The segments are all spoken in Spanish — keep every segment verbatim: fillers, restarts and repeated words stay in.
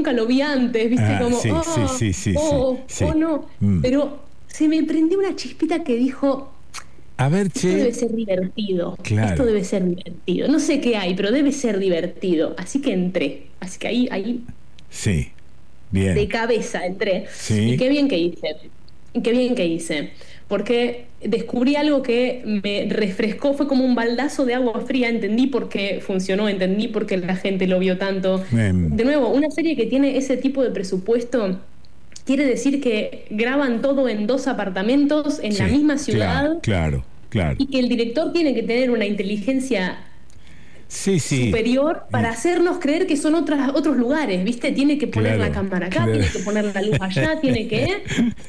nunca lo vi antes, ¿viste? Ah, como, sí, oh, sí, sí, sí, oh, sí, sí. oh, no. Mm. Pero se me prendió una chispita que dijo, A ver, esto debe che, ser divertido, esto claro, debe ser divertido. No sé qué hay, pero debe ser divertido. Así que entré. Así que ahí, ahí sí, de bien, cabeza entré. Y sí, qué bien que hice. Y qué bien que hice. Porque descubrí algo que me refrescó, fue como un baldazo de agua fría. Entendí por qué funcionó, entendí por qué la gente lo vio tanto. em, De nuevo, una serie que tiene ese tipo de presupuesto quiere decir que graban todo en dos apartamentos en la sí, misma claro, ciudad claro, claro. y que el director tiene que tener una inteligencia Sí, sí, superior para eh, hacernos creer que son otras, otros lugares, ¿viste? Tiene que poner la claro, cámara acá, claro. tiene que poner la luz allá, tiene que,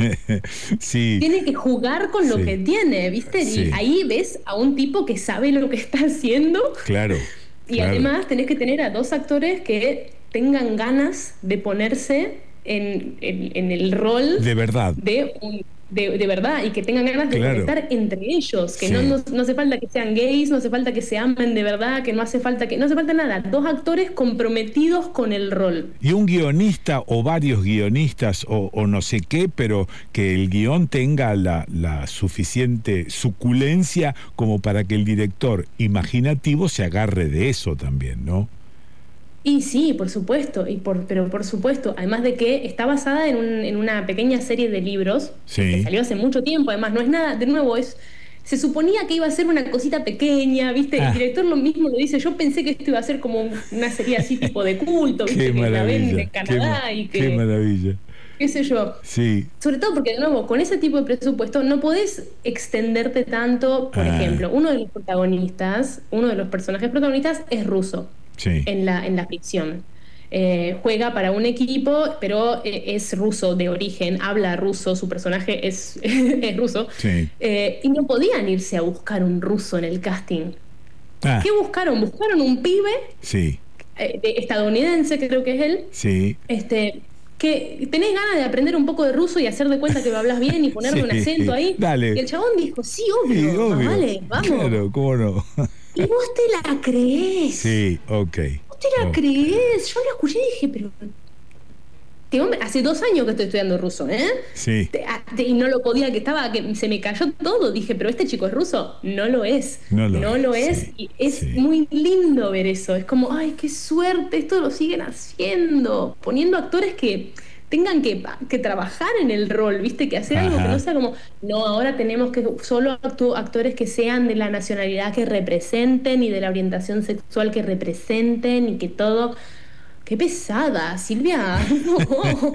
Sí, tiene que jugar con lo sí, que tiene, ¿viste? Y sí, ahí ves a un tipo que sabe lo que está haciendo claro, y claro. además tenés que tener a dos actores que tengan ganas de ponerse en, en- en el rol De verdad, de, un- de, de verdad y que tengan ganas de claro, conectar entre ellos, que no, sí. no, no hace falta que sean gays, no hace falta que se amen de verdad, que no hace falta que no hace falta nada, dos actores comprometidos con el rol. Y un guionista o varios guionistas o, o no sé qué, pero que el guión tenga la, la suficiente suculencia como para que el director imaginativo se agarre de eso también, ¿no? Y sí, por supuesto, y por, pero por supuesto, además de que está basada en, un- en una pequeña serie de libros que, que Sí. salió hace mucho tiempo, además no es nada, de nuevo, es, se suponía que iba a ser una cosita pequeña, ¿viste? El Ah, director lo mismo lo dice, yo pensé que esto iba a ser como un- una serie así tipo de culto, qué ¿viste? Que la ven en maravilla, qué, ma- Canadá y qué que, maravilla. qué sé yo. Sí. Sobre todo porque, de nuevo, con ese tipo de presupuesto no podés extenderte tanto. Por Ah, ejemplo, uno de los protagonistas, uno de los personajes protagonistas es ruso sí, en la, en la ficción. Eh, juega para un equipo, pero eh, es ruso de origen, habla ruso, su personaje es, es ruso, sí. eh, y no podían irse a buscar un ruso en el casting. ¿Qué Ah, buscaron? Buscaron un pibe sí, eh, de- estadounidense, creo que es él, sí, este, que tenés ganas de aprender un poco de ruso y hacer de cuenta que lo hablas bien y ponerle un acento sí. ahí. Y Dale. el chabón dijo, sí, Sí, obvio, más obvio. vale, vamos. Claro, cómo no. Y vos te la creés. Sí, ok. Vos te la Oh, creés. Yo lo escuché y dije, pero este hombre, hace dos años que estoy estudiando ruso, ¿eh? sí, Te- a- te- y no lo podía, que estaba, que se me cayó todo. Dije, pero este chico es ruso. No lo es. no lo No es. lo es. Sí, Y es sí. muy lindo ver eso. Es como, ay, qué suerte, esto lo siguen haciendo. Poniendo actores que tengan que, que trabajar en el rol, ¿viste? Que hacer algo que no Ajá. sea como, no, ahora tenemos que solo actu- actores que sean de la nacionalidad que representen y de la orientación sexual que representen y que todo. Qué pesada, Silvia. No,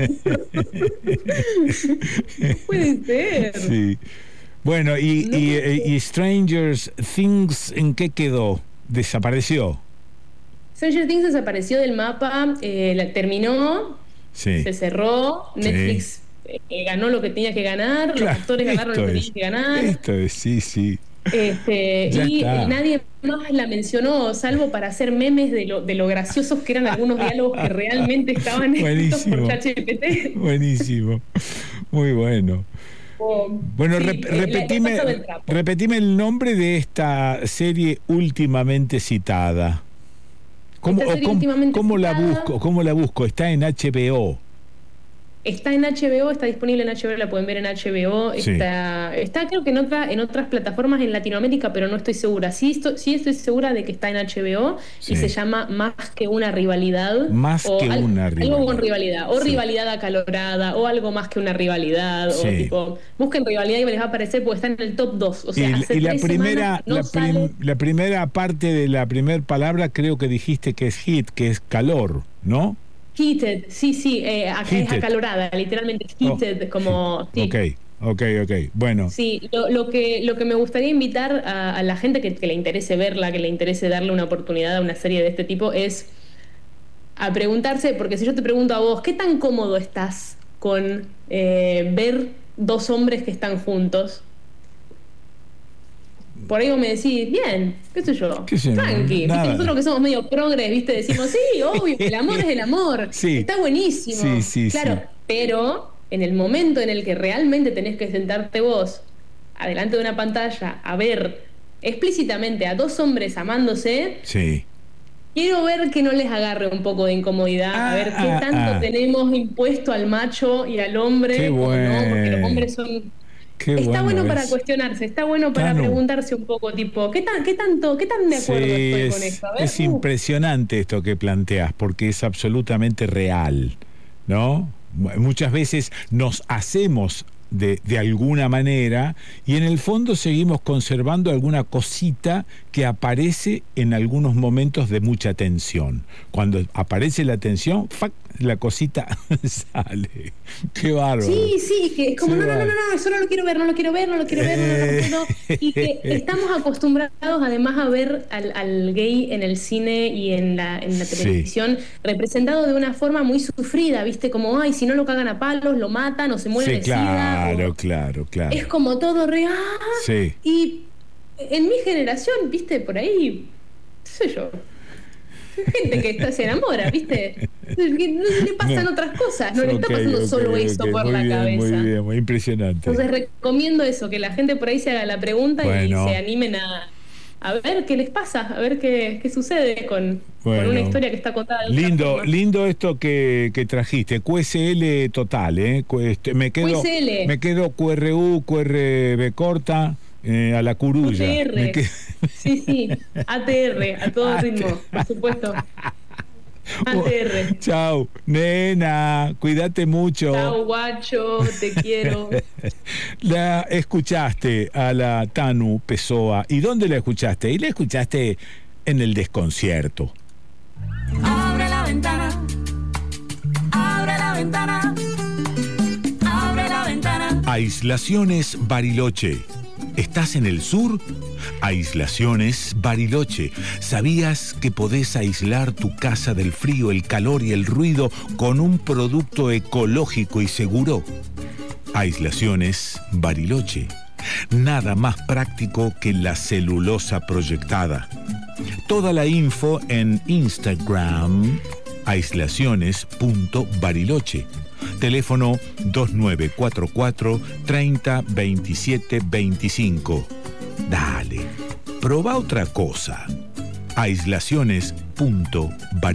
no puede ser. Sí. Bueno, y, No y, puede eh, ser. y Strangers Things, ¿en qué quedó? ¿Desapareció? Stranger Things desapareció del mapa, eh, la terminó, Sí, se cerró, sí. Netflix eh, ganó lo que tenía que ganar, los Claro, actores ganaron lo esto que es. tenían que ganar, Esto es, sí, sí. este, Ya y está. nadie más la mencionó, salvo para hacer memes de lo, de lo graciosos que eran algunos diálogos que realmente estaban escritos por Buenísimo. ChatGPT. Buenísimo. Muy bueno. Oh, Bueno, rep- sí, eh, le, le repetime, pasaba el trapo. repetime el nombre de esta serie últimamente citada. ¿Cómo, Esta o serie cómo, últimamente cómo la citada busco? ¿Cómo la busco? Está en H B O. está en H B O, está disponible en H B O, la pueden ver en H B O. Sí, Está, está creo que en, otra, en otras plataformas en Latinoamérica, pero no estoy segura. Sí, esto- sí estoy segura de que está en H B O y se sí. llama Más que una rivalidad Más o que al- una algo con rivalidad. rivalidad o Sí, rivalidad acalorada o algo más que una rivalidad o sí. tipo, busquen rivalidad y les va a aparecer porque está en el top dos. O sea, Y, hace y la tres semanas primera, que no la, sale. prim- la primera parte de la primera palabra creo que dijiste que es hit, que es calor, ¿no? Heated, sí, sí, eh, ac- es Heated. acalorada, literalmente Oh, heated, hit. como, Ok, sí. ok, ok. Bueno, Sí, lo, lo que, lo que me gustaría invitar a, a la gente que, que le interese verla, que le interese darle una oportunidad a una serie de este tipo, es a preguntarse, porque si yo te pregunto a vos, ¿qué tan cómodo estás con eh, ver dos hombres que están juntos? Por ahí vos me decís, bien, qué sé yo, qué sé, tranqui, viste, nosotros nada. que somos medio progres, viste, decimos, sí, obvio, el amor es el amor, Sí, está sí, buenísimo, sí, claro, sí. pero en el momento en el que realmente tenés que sentarte vos adelante de una pantalla a ver explícitamente a dos hombres amándose, Sí, quiero ver que no les agarre un poco de incomodidad, ah, a ver qué ah, tanto ah. tenemos impuesto al macho y al hombre, qué bueno. ¿no? Porque los hombres son... Qué está bueno, bueno para cuestionarse, está bueno para Tanu. preguntarse un poco, tipo, ¿qué tan, qué tanto, qué tan de acuerdo sí, estoy es, con esto? A ver, es uh. impresionante esto que planteas, porque es absolutamente real, ¿no? Muchas veces nos hacemos de, de alguna manera y en el fondo seguimos conservando alguna cosita que aparece en algunos momentos de mucha tensión. Cuando aparece la tensión, ¡fac!, la cosita sale. Qué bárbaro. Sí, sí, que es como, no, no, no, no, no, eso no lo quiero ver, no lo quiero ver, no lo quiero ver, no, no, no, no, no. Y que estamos acostumbrados además a ver al, al gay en el cine y en la, en la televisión sí. representado de una forma muy sufrida, ¿viste? Como, ay, si no lo cagan a palos, lo matan o se muere sí, de sida. Claro, o... claro, claro. Es como todo real. Sí. Y en mi generación, ¿viste? Por ahí, qué sé yo. Gente que está, se enamora, ¿viste? No le pasan no. otras cosas, no okay, le está pasando okay, solo okay, eso okay. por muy la bien, cabeza. Muy bien, muy impresionante. Entonces recomiendo eso, que la gente por ahí se haga la pregunta bueno. y se animen a, a ver qué les pasa, a ver qué, qué sucede con, bueno. con una historia que está contada. De lindo, lindo esto que, que trajiste, Q S L total, ¿eh? Me quedo, Q S L. Me quedo Q R U, Q R B corta. Eh, a la curulla. A T R. Qued... Sí, sí, A T R, a todo ritmo, por supuesto. A T R. Chau, nena, cuídate mucho. Chau, guacho, te quiero. La escuchaste a la Tanu Pessoa. ¿Y dónde la escuchaste? Y la escuchaste en el desconcierto. Abre la ventana, abre la ventana, abre la ventana. Aislaciones Bariloche. ¿Estás en el sur? Aislaciones Bariloche. ¿Sabías que podés aislar tu casa del frío, el calor y el ruido con un producto ecológico y seguro? Aislaciones Bariloche. Nada más práctico que la celulosa proyectada. Toda la info en Instagram, aislaciones punto bariloche. Teléfono dos nueve cuatro cuatro, treinta, veintisiete, veinticinco. Dale, proba otra cosa. aislaciones punto bariloche.